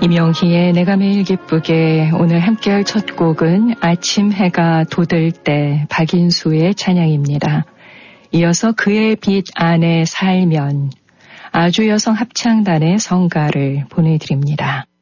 이명희의 내가 매일 기쁘게 오늘 함께할 첫 곡은 아침 해가 돋을 때 박인수의 찬양입니다. 이어서 그의 빛 안에 살면 아주여성 합창단의 성가를 보내드립니다.